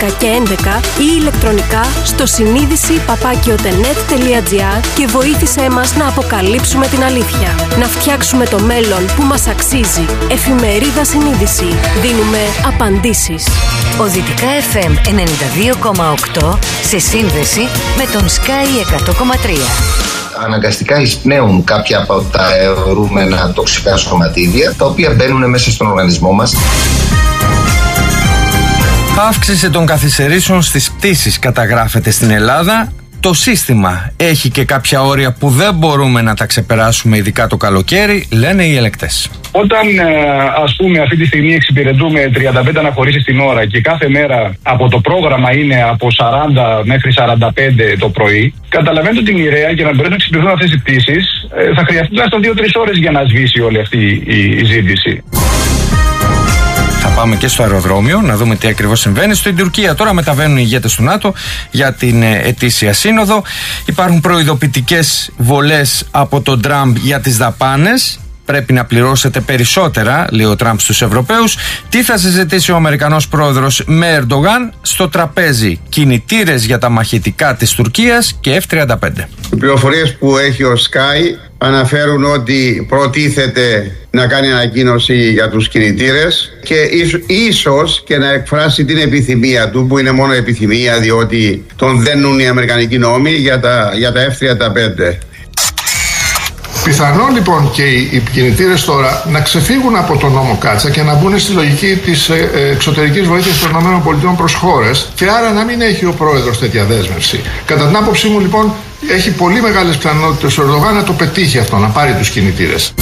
και 11 ή ηλεκτρονικά στο συνείδηση@otenet.gr και βοήθησέ μας να αποκαλύψουμε την αλήθεια. Να φτιάξουμε το μέλλον που μας αξίζει. Εφημερίδα Συνείδηση. Δίνουμε απαντήσεις. Ο Δυτικά FM 92,8 σε σύνδεση με τον Sky 100,3. Αναγκαστικά εισπνέουν κάποια από τα αιωρούμενα τοξικά σωματίδια, τα οποία μπαίνουν μέσα στον οργανισμό μας. Αύξηση των καθυστερήσεων στις πτήσεις καταγράφεται στην Ελλάδα. Το σύστημα έχει και κάποια όρια που δεν μπορούμε να τα ξεπεράσουμε, ειδικά το καλοκαίρι, λένε οι ελεκτές. Όταν ας πούμε αυτή τη στιγμή εξυπηρετούμε 35 αναχωρήσεις την ώρα και κάθε μέρα από το πρόγραμμα είναι από 40 μέχρι 45 το πρωί, καταλαβαίνετε ότι μοιραία για να μπορέσουν να εξυπηρετούν αυτές οι πτήσεις θα χρειαστεί τουλάχιστον 2-3 ώρες για να σβήσει όλη αυτή η ζήτηση. Θα πάμε και στο αεροδρόμιο να δούμε τι ακριβώς συμβαίνει. Στην Τουρκία τώρα μεταβαίνουν οι ηγέτες του ΝΑΤΟ για την ετήσια σύνοδο. Υπάρχουν προειδοποιητικές βολές από τον Τραμπ για τις δαπάνες. Πρέπει να πληρώσετε περισσότερα, λέει ο Τραμπ στους Ευρωπαίους. Τι θα συζητήσει ο Αμερικανός πρόεδρος με Ερντογάν? Στο τραπέζι κινητήρες για τα μαχητικά της Τουρκίας και F-35. Οι πληροφορίες που έχει ο Sky αναφέρουν ότι προτίθεται να κάνει ανακοίνωση για τους κινητήρες και ίσως και να εκφράσει την επιθυμία του, που είναι μόνο επιθυμία διότι τον δένουν οι αμερικανικοί νόμοι για τα F-35. Πιθανόν λοιπόν και οι κινητήρες τώρα να ξεφύγουν από τον νόμο Κάτσα και να μπουν στη λογική της εξωτερικής βοήθειας των ΗΠΑ προς χώρες και άρα να μην έχει ο πρόεδρος τέτοια δέσμευση. Κατά την άποψή μου λοιπόν έχει πολύ μεγάλες πιθανότητες ο Ερντογάν να το πετύχει αυτό, να πάρει τους κινητήρες.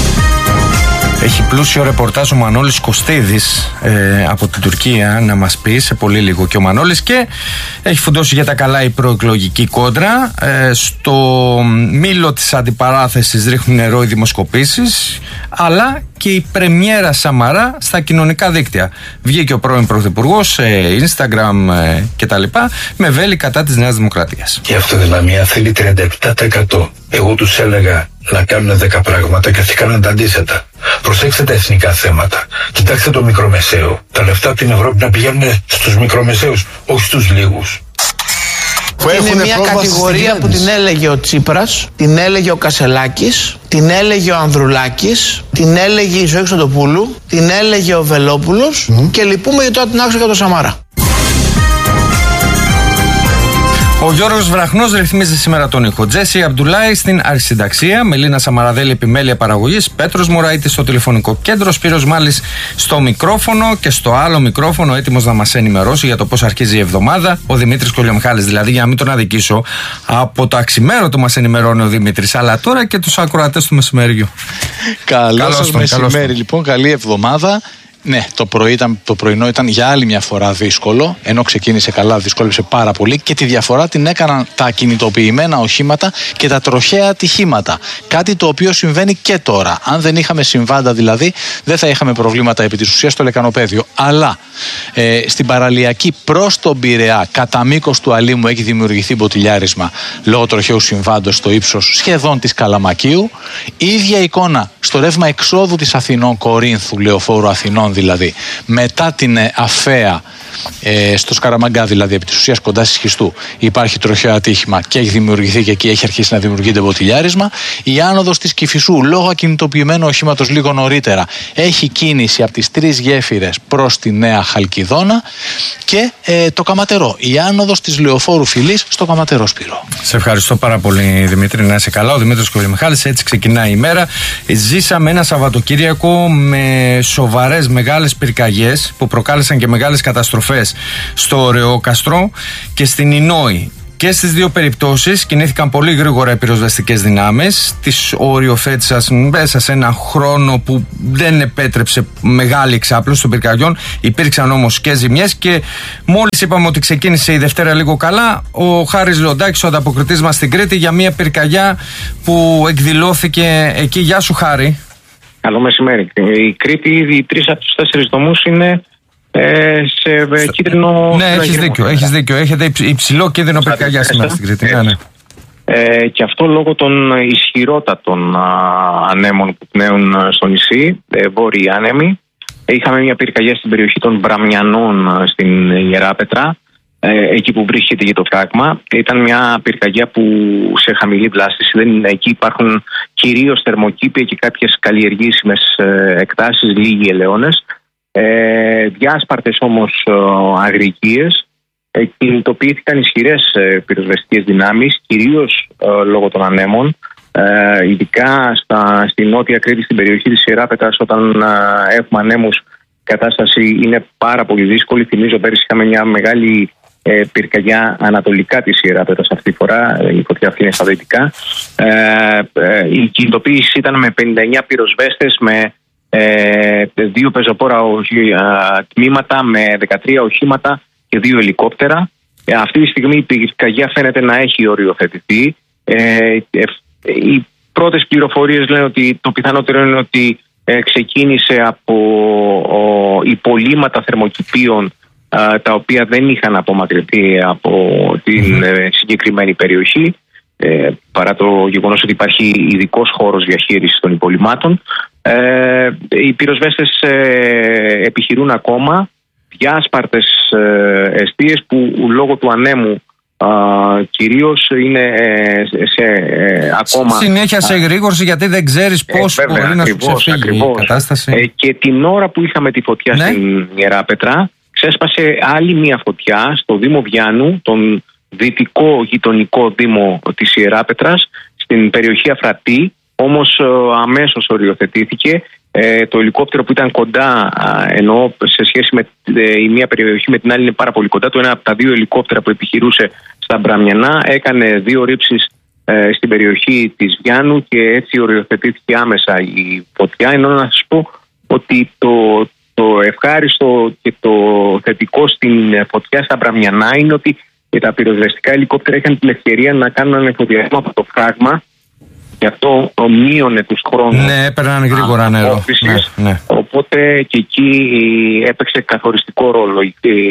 Έχει πλούσιο ρεπορτάζ ο Μανώλης Κωστίδης από την Τουρκία να μας πει σε πολύ λίγο και ο Μανώλης, και έχει φουντώσει για τα καλά η προεκλογική κόντρα. Στο μήλο της αντιπαράθεσης ρίχνουν νερό οι δημοσκοπήσεις, αλλά και η πρεμιέρα Σαμαρά στα κοινωνικά δίκτυα. Βγήκε ο πρώην πρωθυπουργός σε Instagram κτλ. Με βέλη κατά της Νέας Δημοκρατίας. Και αυτό Λαμία θέλει 37%. Εγώ τους έλεγα να κάνουν 10 πράγματα και αυτοί κάνουν τα αντίθετα. Προσέξτε τα εθνικά θέματα. Κοιτάξτε το μικρομεσαίο. Τα λεφτά από την Ευρώπη να πηγαίνουν στους μικρομεσαίους, όχι στους λίγους. Είναι μια κατηγορία που την έλεγε ο Τσίπρας, την έλεγε ο Κασελάκης, την έλεγε ο Ανδρουλάκης, την έλεγε η Ζωή Χρυστοδοπούλου, την έλεγε ο Βελόπουλος και λυπούμε γιατί τώρα την άκουσα για το Σαμαρά. Ο Γιώργος Βραχνός ρυθμίζει σήμερα τον ήχο. Τζέσι Αμπτουλάη στην αρχισυνταξία. Μελίνα Σαμαραδέλη επιμέλεια παραγωγής. Πέτρος Μουραϊτης στο τηλεφωνικό κέντρο. Σπύρος Μάλης στο μικρόφωνο. Και στο άλλο μικρόφωνο, έτοιμος να μας ενημερώσει για το πώς αρχίζει η εβδομάδα, ο Δημήτρης Κολιομιχάλης. Δηλαδή, για να μην τον αδικήσω, από το αξιμέρωτο μας ενημερώνει ο Δημήτρης. Αλλά τώρα και τους ακροατές του μεσημεριού. Καλό σας μεσημέρι, λοιπόν. Καλή εβδομάδα. Ναι, το πρωινό ήταν για άλλη μια φορά δύσκολο. Ενώ ξεκίνησε καλά, δυσκόλεψε πάρα πολύ και τη διαφορά την έκαναν τα κινητοποιημένα οχήματα και τα τροχαία ατυχήματα. Κάτι το οποίο συμβαίνει και τώρα. Αν δεν είχαμε συμβάντα δηλαδή, δεν θα είχαμε προβλήματα επί της ουσίας στο λεκανοπέδιο. Αλλά στην παραλιακή προς τον Πειραιά, κατά μήκος του Αλήμου, έχει δημιουργηθεί μποτιλιάρισμα λόγω τροχαίου συμβάντος στο ύψος σχεδόν της Καλαμακίου. Η ίδια εικόνα στο ρεύμα εξόδου της Αθηνών Κορίνθου, λεωφόρου Αθηνών δηλαδή, μετά την Αφαία, στο Σκαραμαγκά δηλαδή, επί της ουσίας κοντά στη Σχιστού, υπάρχει τροχαίο ατύχημα και έχει δημιουργηθεί και εκεί έχει αρχίσει να δημιουργείται μποτιλιάρισμα. Η άνοδος της Κηφισού, λόγω ακινητοποιημένου οχήματος λίγο νωρίτερα, έχει κίνηση από τις 3 γέφυρες προς τη Νέα Χαλκιδόνα και το Καματερό. Η άνοδος της λεωφόρου Φιλής στο Καματερό, Σπύρο. Σε ευχαριστώ πάρα πολύ, Δημήτρη. Να είσαι καλά. Ο Δημήτρης Κολιομιχάλης. Έτσι ξεκινάει η ημέρα. Ζήσαμε ένα Σαββατοκύριακο με σοβαρές μεγάλες πυρκαγιές που προκάλεσαν και μεγάλες καταστροφές στο Ωρεόκαστρο και στην Ινόη. Και στις δύο περιπτώσεις κινήθηκαν πολύ γρήγορα οι πυροσβεστικές δυνάμεις. Τις οριοθέτησαν μέσα σε ένα χρόνο που δεν επέτρεψε μεγάλη εξάπλωση των πυρκαγιών. Υπήρξαν όμως και ζημιές και μόλις είπαμε ότι ξεκίνησε η Δευτέρα λίγο καλά, ο Χάρης Λεοντάκης, ο ανταποκριτής μας στην Κρήτη, για μια πυρκαγιά που εκδηλώθηκε εκεί. Γεια σου, Χάρη. Καλό μεσημέρι. Η Κρήτη ήδη 3 από τους 4 τομούς είναι σε κίτρινο. Ναι, έχεις δίκιο. Έχετε υψηλό κίνδυνο πυρκαγιά σήμερα στην Κρήτη. Ναι. Και αυτό λόγω των ισχυρότατων ανέμων που πνέουν στο νησί, βόρειοι άνεμοι. Είχαμε μια πυρκαγιά στην περιοχή των Μπραμιανών στην Ιεράπετρα, εκεί που βρίσκεται και το φράγμα. Ήταν μια πυρκαγιά που σε χαμηλή βλάστηση, εκεί υπάρχουν κυρίως θερμοκήπια και κάποιες καλλιεργήσιμες εκτάσεις, λίγοι ελαιώνες. Διάσπαρτες όμως αγρικίες. Κινητοποιήθηκαν ισχυρές πυροσβεστικές δυνάμεις, κυρίως λόγω των ανέμων. Ειδικά στη Νότια Κρήτη, στην περιοχή της Ιεράπετρας, όταν έχουμε ανέμους, η κατάσταση είναι πάρα πολύ δύσκολη. Θυμίζω πέρυσι είχαμε μια μεγάλη πυρκαγιά ανατολικά της Ιεράπετρας αυτή τη φορά, η φωτιά αυτή είναι στα δυτικά. Η κινητοποίηση ήταν με 59 πυροσβέστες, με 2 πεζοπόρα τμήματα, με 13 οχήματα και 2 ελικόπτερα. Αυτή τη στιγμή η πυρκαγιά φαίνεται να έχει οριοθετηθεί. Οι πρώτες πληροφορίες λένε ότι το πιθανότερο είναι ότι ξεκίνησε από υπολείμματα θερμοκηπίων, τα οποία δεν είχαν απομακρυνθεί από την συγκεκριμένη περιοχή, παρά το γεγονός ότι υπάρχει ειδικός χώρος διαχείρισης των υπολείμματων. Οι πυροσβέστες επιχειρούν ακόμα διάσπαρτες εστίες που λόγω του ανέμου κυρίως είναι ακόμα συνέχεια σε εγρήγορση, γιατί δεν ξέρεις πώς μπορεί να σου ξεφύγει η κατάσταση. Και την ώρα που είχαμε τη φωτιά στην Ιεράπετρα, ξέσπασε άλλη μια φωτιά στο Δήμο Βιάνου, τον δυτικό γειτονικό δήμο της Ιεράπετρας, στην περιοχή Αφρατή. Όμως αμέσως οριοθετήθηκε. Το ελικόπτερο που ήταν κοντά, ενώ σε σχέση με η μία περιοχή με την άλλη είναι πάρα πολύ κοντά, το ένα από τα 2 ελικόπτερα που επιχειρούσε στα Μπραμιανά έκανε 2 ρήψεις στην περιοχή της Βιάνου και έτσι οριοθετήθηκε άμεσα η φωτιά. Ενώ να σας πω ότι το ευχάριστο και το θετικό στην φωτιά στα Μπραμιανά είναι ότι τα πυροσβεστικά ελικόπτερα είχαν την ευκαιρία να κάνουν ανεφοδιασμό από το φράγμα. Γι' αυτό μείωνε τους χρόνους. Ναι, έπαιρναν γρήγορα νερό. Ναι. Οπότε και εκεί έπαιξε καθοριστικό ρόλο.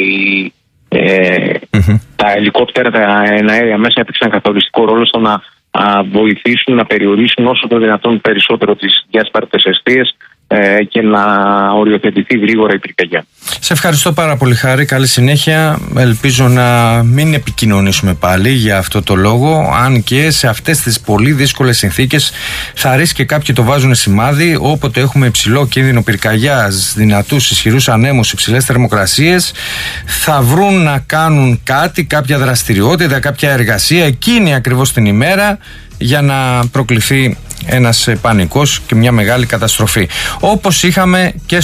Τα ελικόπτερα, τα εναέρια μέσα έπαιξαν καθοριστικό ρόλο στο να βοηθήσουν να περιορίσουν όσο το δυνατόν περισσότερο τις διάσπαρτες εστίες και να οριοθετηθεί γρήγορα η πυρκαγιά. Σε ευχαριστώ πάρα πολύ, Χάρη. Καλή συνέχεια. Ελπίζω να μην επικοινωνήσουμε πάλι για αυτό το λόγο, αν και σε αυτές τις πολύ δύσκολες συνθήκες θα ρίσκει και κάποιοι το βάζουν σημάδι. Όποτε έχουμε υψηλό κίνδυνο πυρκαγιάς, δυνατούς ισχυρούς ανέμους, υψηλές θερμοκρασίες, θα βρουν να κάνουν κάτι, κάποια δραστηριότητα, κάποια εργασία εκείνη ακριβώς την ημέρα, για να προκληθεί ένας πανικός και μια μεγάλη καταστροφή. Όπως είχαμε και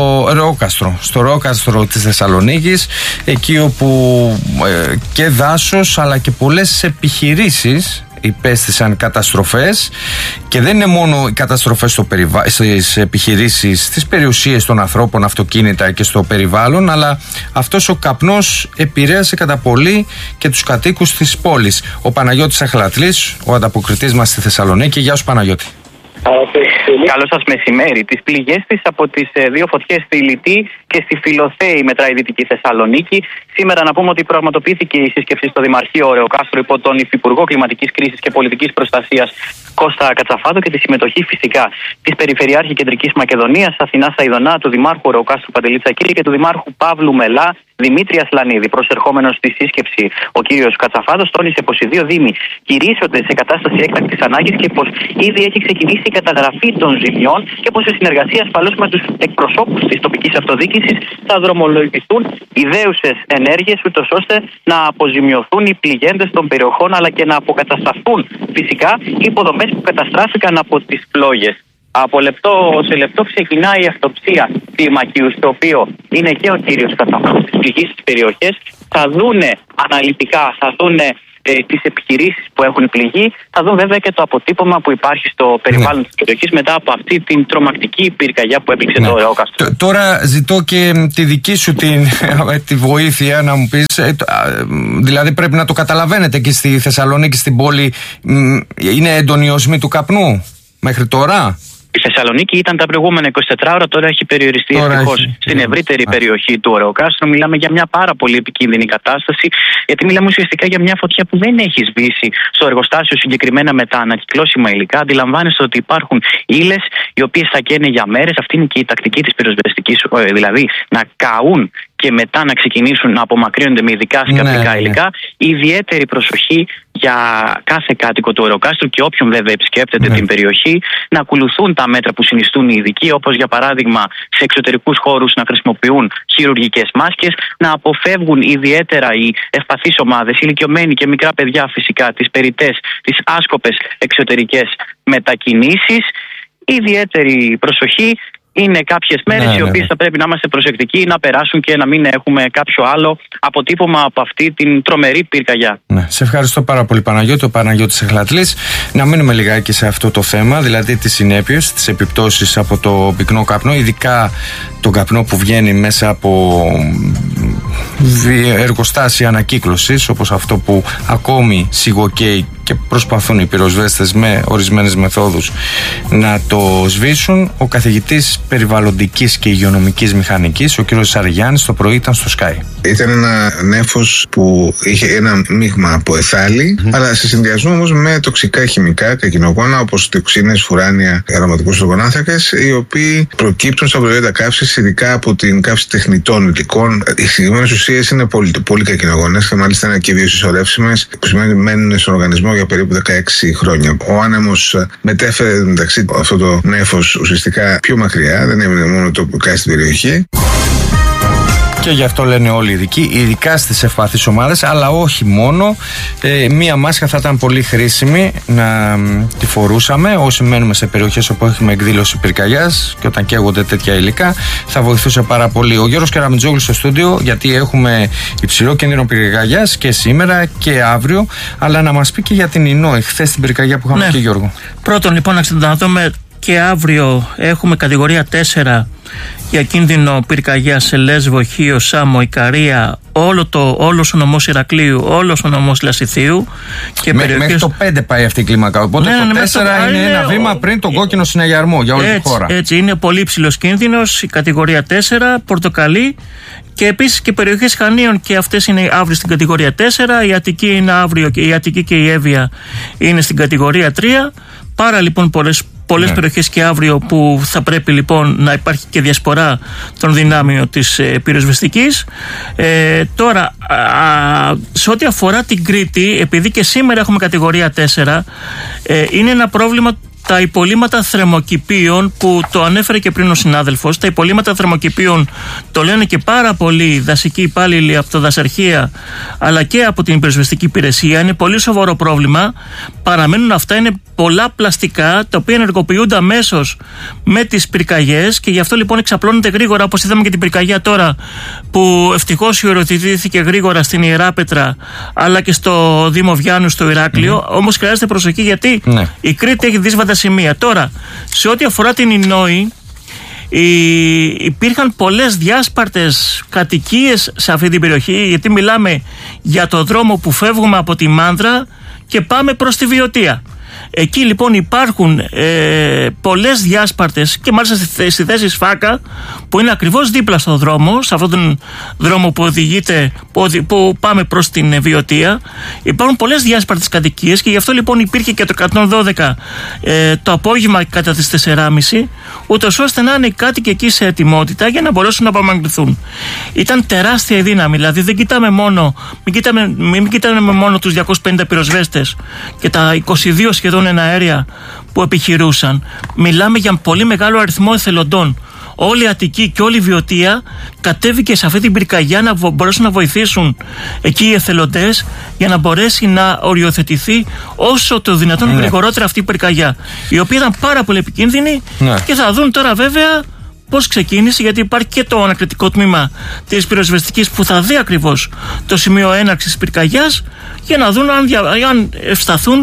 στο Ρόκαστρο της Θεσσαλονίκης, εκεί όπου και δάσος αλλά και πολλές επιχειρήσεις υπέστησαν καταστροφές, και δεν είναι μόνο οι καταστροφές στις επιχειρήσεις, στις περιουσίες των ανθρώπων, αυτοκίνητα και στο περιβάλλον, αλλά αυτός ο καπνός επηρέασε κατά πολύ και τους κατοίκους της πόλης. Ο Παναγιώτης Αχλατλής, ο ανταποκριτής μας στη Θεσσαλονίκη. Γεια σου, Παναγιώτη. Καλό σας μεσημέρι. Τις πληγές της από τις 2 φωτιές στη Λιτή και στη Φιλοθέη μετράει η Δυτική Θεσσαλονίκη. Σήμερα να πούμε ότι πραγματοποιήθηκε η σύσκεψη στο Δημαρχείο Ρεοκάστρου υπό τον Υφυπουργό Κλιματικής Κρίσης και Πολιτικής Προστασίας Κώστα Κατσαφάδο και τη συμμετοχή φυσικά της Περιφερειάρχη Κεντρικής Μακεδονίας Αθηνάς Σαηδονά, του Δημάρχου Ρεοκάστρου Παντελή Τσακίρη και του Δημάρχου Παύλου Μελά Δημήτρια Σλανίδη. Προσερχόμενος στη σύσκεψη, ο κύριος Κατσαφάδος τόνισε πως οι 2 δήμοι κηρύσσονται σε κατάσταση έκτακτης ανάγκης και πως ήδη έχει ξεκινήσει η καταγραφή των ζημιών και πως σε συνεργασία ασφαλώς με τους εκπροσώπους της τοπικής αυτοδιοίκησης θα δρομολογηθούν ιδέουσες ενέργειες, ούτως ώστε να αποζημιωθούν οι πληγέντες των περιοχών αλλά και να αποκατασταθούν φυσικά οι υποδομές που καταστράφηκαν από τις φλόγες. Από λεπτό σε λεπτό ξεκινάει η αυτοψία κλιμακίου, στο οποίο είναι και ο κύριος Κατσαφάδος της πληγής στις περιοχές. Θα δούνε αναλυτικά, θα δούνε τις επιχειρήσεις που έχουν πληγεί, θα δουν βέβαια και το αποτύπωμα που υπάρχει στο περιβάλλον της περιοχής μετά από αυτή την τρομακτική πυρκαγιά που έπληξε το Ρεόκαστρο. Τώρα ζητώ και τη δική σου τη βοήθεια να μου πεις, δηλαδή πρέπει να το καταλαβαίνετε και στη Θεσσαλονίκη, στην πόλη, είναι έντονη η οσμή του καπνού μέχρι τώρα? Στη Θεσσαλονίκη ήταν τα προηγούμενα 24 ώρα, τώρα έχει περιοριστεί ευτυχώς στην ευρύτερη περιοχή του Ωρεοκάστρου. Μιλάμε για μια πάρα πολύ επικίνδυνη κατάσταση, γιατί μιλάμε ουσιαστικά για μια φωτιά που δεν έχει σβήσει στο εργοστάσιο, συγκεκριμένα με τα ανακυκλώσιμα υλικά. Αντιλαμβάνεστε ότι υπάρχουν ύλες οι οποίες θα καίνε για μέρες. Αυτή είναι και η τακτική της πυροσβεστικής, δηλαδή να καούν και μετά να ξεκινήσουν να απομακρύνονται με ειδικά σκαπτικά υλικά. Ιδιαίτερη προσοχή για κάθε κάτοικο του Ωρεοκάστρου και όποιον βέβαια επισκέπτεται την περιοχή, να ακολουθούν τα μέτρα που συνιστούν οι ειδικοί, όπως για παράδειγμα σε εξωτερικούς χώρους να χρησιμοποιούν χειρουργικές μάσκες, να αποφεύγουν ιδιαίτερα οι ευπαθείς ομάδες, ηλικιωμένοι και μικρά παιδιά φυσικά, τις περιττές, τις άσκοπες εξωτερικές μετακινήσεις. Ιδιαίτερη προσοχή. Είναι κάποιες μέρες οι οποίες θα πρέπει να είμαστε προσεκτικοί, να περάσουν και να μην έχουμε κάποιο άλλο αποτύπωμα από αυτή την τρομερή πυρκαγιά. Ναι, σε ευχαριστώ πάρα πολύ, Παναγιώτη. Ο Παναγιώτης Εχλατλής. Να μείνουμε λιγάκι σε αυτό το θέμα, δηλαδή τις συνέπειες, τις επιπτώσεις από το πυκνό καπνό, ειδικά τον καπνό που βγαίνει μέσα από εργοστάσια ανακύκλωσης, όπως αυτό που ακόμη σιγοκαίει και προσπαθούν οι πυροσβέστες με ορισμένες μεθόδους να το σβήσουν. Ο καθηγητής περιβαλλοντικής και υγειονομικής μηχανικής, ο κ. Σαριγιάννης, το πρωί ήταν στο Sky. Ήταν ένα νέφος που είχε ένα μείγμα από εθάλη, αλλά σε συνδυασμό όμως με τοξικά χημικά, καρκινογόνα, όπως τοξίνες, φουράνια, αρωματικούς οργανάνθρακες, οι οποίοι προκύπτουν στα προϊόντα καύσης, ειδικά από την καύση τεχνητών υλικών. Οι συγκεκριμένες ουσίες είναι πολύ καρκινογόνες και μάλιστα είναι και βιοσυσσωρεύσιμες, που σημαίνει ότι μένουν στον οργανισμό για περίπου 16 χρόνια. Ο άνεμος μετέφερε μεταξύ αυτό το νέφος ουσιαστικά πιο μακριά, δεν έμεινε μόνο το που στην περιοχή. Και γι' αυτό λένε όλοι οι ειδικοί, ειδικά στις ευπαθείς ομάδες, αλλά όχι μόνο. Μία μάσκα θα ήταν πολύ χρήσιμη να τη φορούσαμε όσοι μένουμε σε περιοχές όπου έχουμε εκδήλωση πυρκαγιάς και όταν καίγονται τέτοια υλικά, θα βοηθούσε πάρα πολύ. Ο Γιώργος Καραμιτζόγλου στο στούντιο, γιατί έχουμε υψηλό κίνδυνο πυρκαγιάς και σήμερα και αύριο, αλλά να μας πει και για την Ινόη, χθες την πυρκαγιά που είχαμε και Γιώργο. Πρώτον, λοιπόν, να δούμε και αύριο έχουμε κατηγορία 4 για κίνδυνο πυρκαγιά σε Λέσβο, Χίο, Σάμο, Ικαρία, όλος ο νομός Ηρακλείου, όλος ο νομός Λασιθίου. Και μέχρι το 5 πάει αυτή η κλίμακα. Οπότε το 4 είναι ένα βήμα πριν τον κόκκινο συναγερμό για όλη τη χώρα. Έτσι, είναι πολύ υψηλός κίνδυνος. Η κατηγορία 4, πορτοκαλί. Και επίσης και περιοχές Χανίων και αυτές είναι αύριο στην κατηγορία 4. Η Αττική είναι αύριο και η Αττική και η Εύβοια είναι στην κατηγορία 3. Πάρα λοιπόν πολλές περιοχές και αύριο που θα πρέπει λοιπόν να υπάρχει και διασπορά των δυνάμεων της πυροσβεστικής. Τώρα, σε ό,τι αφορά την Κρήτη, επειδή και σήμερα έχουμε κατηγορία 4, είναι ένα πρόβλημα τα υπολείμματα θερμοκηπίων που το ανέφερε και πριν ο συνάδελφος. Τα υπολείμματα θερμοκηπίων το λένε και πάρα πολλοί δασικοί υπάλληλοι από το δασαρχεία αλλά και από την πυροσβεστική υπηρεσία. Είναι πολύ σοβαρό πρόβλημα. Παραμένουν αυτά, είναι πολλά πλαστικά τα οποία ενεργοποιούνται αμέσως με τις πυρκαγιές και γι' αυτό λοιπόν εξαπλώνεται γρήγορα, όπως είδαμε και την πυρκαγιά τώρα που ευτυχώς υιοθετήθηκε γρήγορα στην Ιεράπετρα αλλά και στο Δήμο Βιάννου στο Ηράκλειο. Όμως χρειάζεται προσοχή γιατί η Κρήτη έχει δύσβατα σημεία. Τώρα, σε ό,τι αφορά την Ινόη, υπήρχαν πολλές διάσπαρτες κατοικίες σε αυτή την περιοχή, γιατί μιλάμε για το δρόμο που φεύγουμε από τη Μάνδρα και πάμε προς τη Βιωτία. Εκεί λοιπόν υπάρχουν πολλές διάσπαρτες και μάλιστα στη θέση Σφάκα που είναι ακριβώς δίπλα στο δρόμο, σε αυτόν τον δρόμο που οδηγείται, που πάμε προς την Βιωτία. Υπάρχουν πολλές διάσπαρτες κατοικίες και γι' αυτό λοιπόν υπήρχε και το 112 το απόγευμα κατά τις 4.30, ούτως ώστε να είναι οι κάτοικοι εκεί σε ετοιμότητα για να μπορέσουν να απομακρυνθούν. Ήταν τεράστια η δύναμη, δηλαδή δεν κοιτάμε μόνο, μην κοιτάμε μόνο τους 250 πυροσβέστες και τα 22 σχεδόν εναέρια που επιχειρούσαν. Μιλάμε για πολύ μεγάλο αριθμό εθελοντών. Όλη η Αττική και όλη η Βιωτία κατέβηκε σε αυτή την πυρκαγιά να μπορέσουν να βοηθήσουν εκεί οι εθελοντές για να μπορέσει να οριοθετηθεί όσο το δυνατόν γρηγορότερα αυτή η πυρκαγιά, η οποία ήταν πάρα πολύ επικίνδυνη και θα δουν τώρα βέβαια πώς ξεκίνησε, γιατί υπάρχει και το ανακριτικό τμήμα της πυροσβεστικής που θα δει ακριβώς το σημείο έναρξης της πυρκαγιάς για να δουν αν ευσταθούν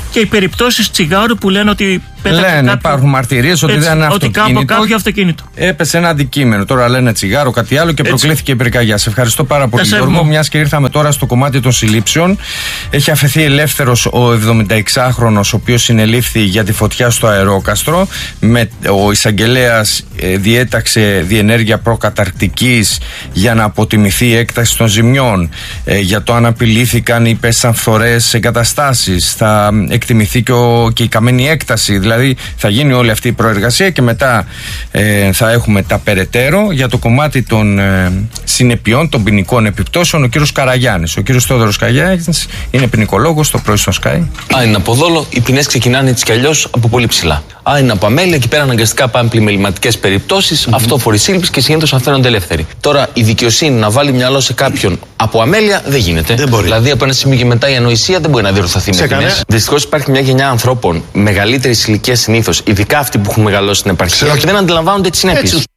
και οι περιπτώσεις τσιγάρου που λένε ότι λένε, υπάρχουν μαρτυρίες ότι δεν είναι αυτοκίνητο. Κάποιο αυτοκίνητο. Έπεσε ένα αντικείμενο. Τώρα λένε τσιγάρο, κάτι άλλο και προκλήθηκε η πυρκαγιά. Σε ευχαριστώ πάρα πολύ, Γιώργο. Μιας και ήρθαμε τώρα στο κομμάτι των συλλήψεων, έχει αφαιθεί ελεύθερος ο 76χρονος, ο οποίος συνελήφθη για τη φωτιά στο Αερόκαστρο. Ο εισαγγελέας διέταξε διενέργεια προκαταρκτικής για να αποτιμηθεί η έκταση των ζημιών, για το αν απειλήθηκαν ή πέσαν φθορές εγκαταστάσεις. Θα εκτιμηθεί και η καμένη έκταση. Δηλαδή θα γίνει όλη αυτή η προεργασία και μετά θα έχουμε τα περαιτέρω για το κομμάτι των συνεπειών, των ποινικών επιπτώσεων. Ο κύριος Καραγιάννης, ο κύριος Θόδωρος Καραγιάννης είναι ποινικολόγος στο πρωί στο Sky. Αν είναι από δόλο, οι ποινές ξεκινάνε έτσι κι αλλιώς από πολύ ψηλά. Αν είναι από αμέλεια, εκεί πέρα αναγκαστικά πάμε πλημεληματικές περιπτώσεις, αυτόφορη σύλληψη και συνήθως αφαίνονται ελεύθεροι. Τώρα η δικαιοσύνη να βάλει μυαλό σε κάποιον από αμέλεια δεν γίνεται. Δεν μπορεί. Δηλαδή από ένα σημείο και μετά η ανοησία δεν μπορεί να διορθωθεί με ποινές. Δυστυχώς υπάρχει μια γενιά ανθρώπων μεγαλύτερης ηλικίας συνήθως, ειδικά αυτοί που έχουν μεγαλώσει στην επαρχία, και δεν αντιλαμβάνονται τις συνέπειες.